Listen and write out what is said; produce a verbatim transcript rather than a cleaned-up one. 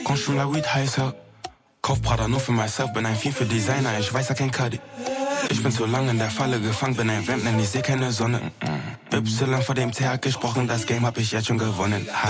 Consume la Weed heißer. Kauf Prada nur für myself, bin ein Vieh für Designer, ich weiß ja kein Cuddy. Ich bin zu lange in der Falle gefangen, bin ein Vamp, denn ich seh keine Sonne. Y vor dem T H gesprochen, das Game hab ich jetzt schon gewonnen.